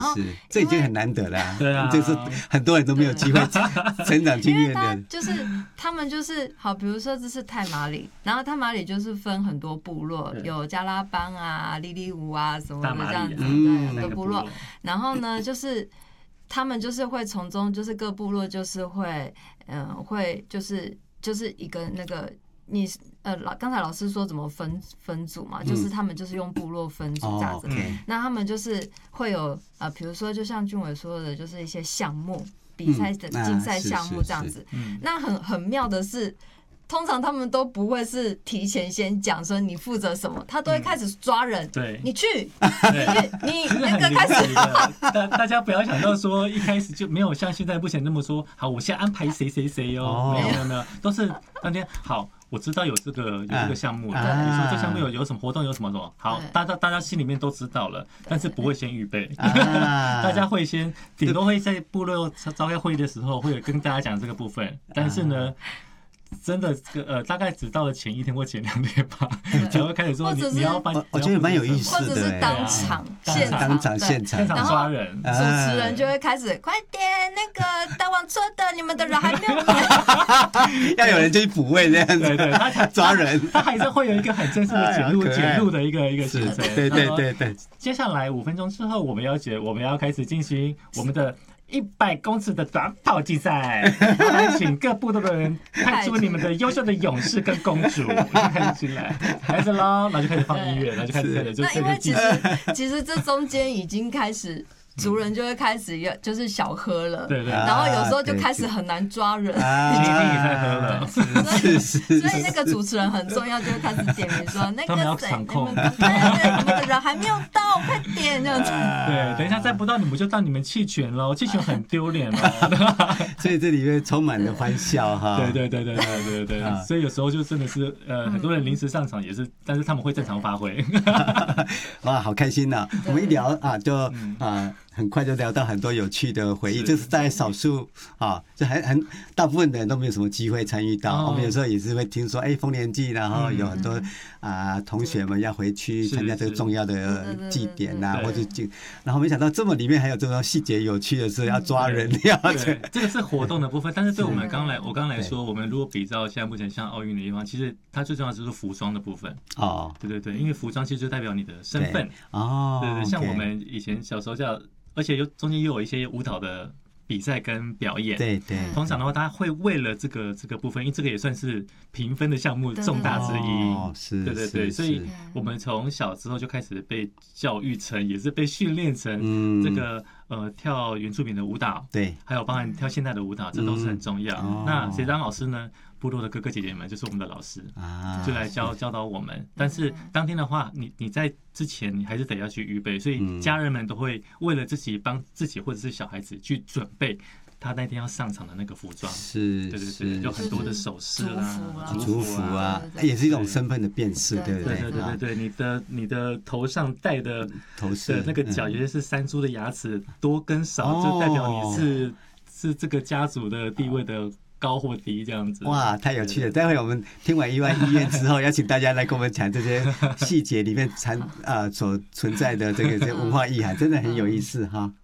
是，这已经很难得了、啊。 对啊， 就是很多人都没有机会成长经验的。 就是他们就是好，比如说这是太马里，然后太马里就是分很多部落，有加拉邦啊、利利乌啊什么的这样子，对，很多部落。然后呢，就是他们就是会从中，就是各部落就是会，会就是一个那个。你刚才老师说怎么分组嘛，就是他们就是用部落分组这样子。那他们就是会有比如说就像俊伟说的，就是一些项目比赛的竞赛项目这样子。那很妙的是，通常他们都不会是提前先讲说你负责什么，他都会开始抓人。对，你去，你那个开始。 大家不要想到说一开始就没有像现在目前那么说，好，我先安排谁哦，没有，都是当天好。我知道有这个项目，你说这项目有什么活动，有什么好，大家心里面都知道了，但是不会先预备，大家会先顶多会在部落召开会议的时候会跟大家讲这个部分，但是呢。真的大概只到了前1天或前2天吧，才会开始说你要办。 我觉得蛮有意思的， 或者是当场现场抓人， 主持人就会开始快点，那个大王车的，你们的人还没有来， 要有人就去补位这样子， 对，他才抓人， 他还是会有一个很正式的检录的一个行程。 对。 接下来5分钟之后，我们要开始进行我们的100公尺的短跑竞赛，来请各部落的人派出你们的优秀的勇士跟公主开始进来，开始喽，然后就开始放音乐，然后就开始就那因为其实这中间已经开始。族人就会开始就是小喝了，对，然后有时候就开始很难抓人， 已经在喝了， 所以那个主持人很重要，就会开始点名说那个谁，对，你们的人还没有到，快点这样子。 对，等一下再不到你们就到你们弃权喽，弃权很丢脸哦。 所以这里面充满了欢笑哈。 对，所以有时候就真的是很多人临时上场也是，但是他们会正常发挥。 哇，好开心呐！我们一聊就很快就聊到很多有趣的回忆，就是在少数就大部分的人都没有什么机会参与到。我们有时候也是会听说，丰年祭，然后有很多同学们要回去参加这个重要的祭典呐，或者然后没想到这么里面还有这种细节有趣的是要抓人呀。 这个是活动的部分，但是对我们我刚来说，我们如果比照现在目前像奥运的地方，其实它最重要就是服装的部分。对，因为服装其实就代表你的身份。对，像我们以前小时候而且中间又有一些舞蹈的比赛跟表演，对，通常的话，他会为了这个部分，因为这个也算是评分的项目重大之一，对，所以我们从小之后就开始被教育成，也是被训练成这个跳原住民的舞蹈，对，还有包含跳现代的舞蹈，这都是很重要。那谁当老师呢？部落的哥哥姐姐们就是我们的老师就来教导我们。但是当天的话，你在之前你还是得要去预备，所以家人们都会为了帮自己或者是小孩子去准备他那天要上场的那个服装。对，就很多的首饰祝福啊，也是一种身份的辨识，对不对？ 对，你的头上戴的头饰的那个角，有些是山猪的牙齿多跟少，就代表你是这个家族的地位的高或低这样子。 哇，太有趣了！待会我们听完意外医院之后，邀请大家来跟我们讲这些细节里面所存在的这个文化意涵，真的很有意思哈。